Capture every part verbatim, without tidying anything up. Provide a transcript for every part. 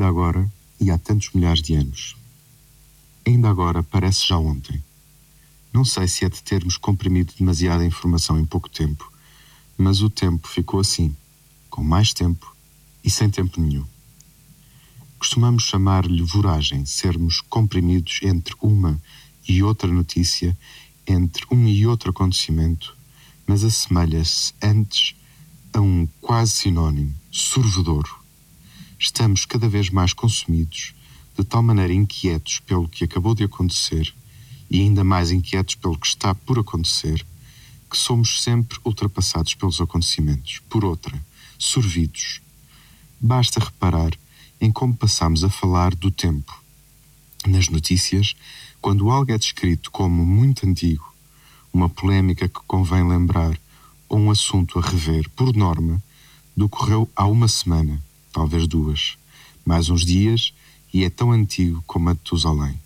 agora e há tantos milhares de anos. Ainda agora parece já ontem. Não sei se é de termos comprimido demasiada informação em pouco tempo, mas o tempo ficou assim, com mais tempo e sem tempo nenhum. Costumamos chamar-lhe voragem, sermos comprimidos entre uma e outra notícia, entre um e outro acontecimento, mas assemelha-se antes a um quase sinónimo, sorvedouro. Estamos cada vez mais consumidos, de tal maneira inquietos pelo que acabou de acontecer e ainda mais inquietos pelo que está por acontecer, que somos sempre ultrapassados pelos acontecimentos, por outra, sorvidos. Basta reparar em como passamos a falar do tempo. Nas notícias, quando algo é descrito como muito antigo, uma polémica que convém lembrar ou um assunto a rever, por norma, decorreu há uma semana, talvez duas, mais uns dias, e é tão antigo como a de Tusalém.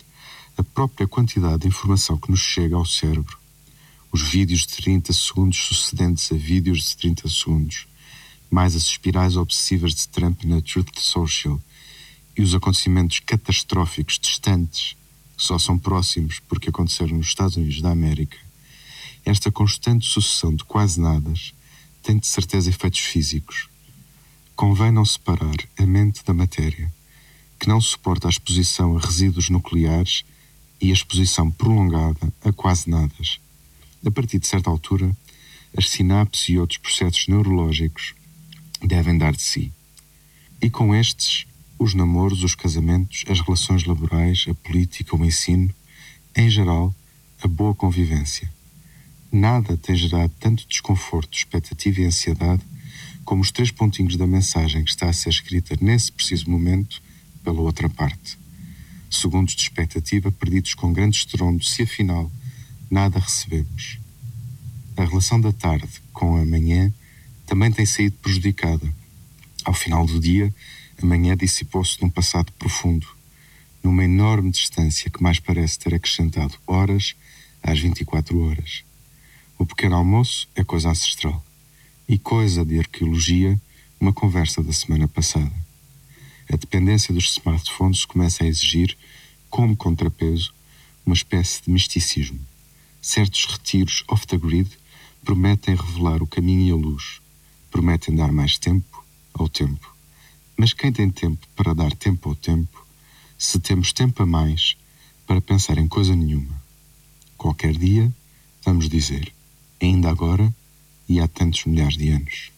A própria quantidade de informação que nos chega ao cérebro, os vídeos de trinta segundos sucedentes a vídeos de trinta segundos, mais as espirais obsessivas de Trump na Truth Social e os acontecimentos catastróficos distantes, que só são próximos porque aconteceram nos Estados Unidos da América, esta constante sucessão de quase nadas tem de certeza efeitos físicos. Convém não separar a mente da matéria, que não suporta a exposição a resíduos nucleares e a exposição prolongada a quase nadas. A partir de certa altura, as sinapses e outros processos neurológicos devem dar de si. E com estes, os namoros, os casamentos, as relações laborais, a política, o ensino, em geral, a boa convivência. Nada tem gerado tanto desconforto, expectativa e ansiedade como os três pontinhos da mensagem que está a ser escrita nesse preciso momento pela outra parte. Segundos de expectativa perdidos com grande estrondo se afinal nada recebemos. A relação da tarde com a manhã também tem saído prejudicada. Ao final do dia, a manhã dissipou-se num passado profundo, numa enorme distância que mais parece ter acrescentado horas às vinte e quatro horas. O pequeno almoço é coisa ancestral e coisa de arqueologia, uma conversa da semana passada. A dependência dos smartphones começa a exigir, como contrapeso, uma espécie de misticismo. Certos retiros off the grid prometem revelar o caminho e a luz, prometem dar mais tempo ao tempo. Mas quem tem tempo para dar tempo ao tempo, se temos tempo a mais para pensar em coisa nenhuma? Qualquer dia, vamos dizer, ainda agora e há tantos milhares de anos.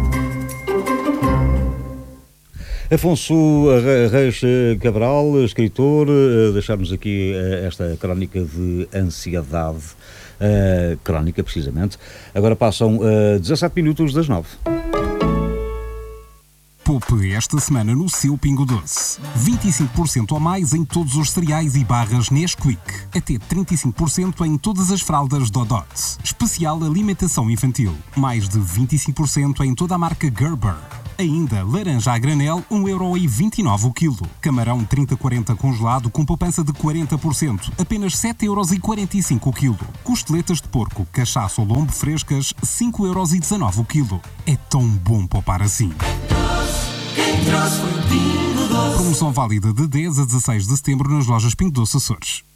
Afonso Reis Cabral, escritor, deixamos aqui esta crónica de ansiedade, uh, crónica precisamente. Agora passam uh, dezassete minutos das nove. Poupe esta semana no seu Pingo Doce. vinte e cinco por cento ou mais em todos os cereais e barras Nesquik. Até trinta e cinco por cento em todas as fraldas Dodot. Especial alimentação infantil. Mais de vinte e cinco por cento em toda a marca Gerber. Ainda, laranja a granel, um euro e vinte e nove centavos o quilo. Camarão trinta quarenta congelado com poupança de quarenta por cento, apenas sete euros e quarenta e cinco centavos o quilo. Costeletas de porco, cachaça ou lombo frescas, cinco euros e dezanove centavos o quilo. É tão bom poupar assim. Promoção válida de dez a dezasseis de setembro nas lojas Pingo Doce Açores.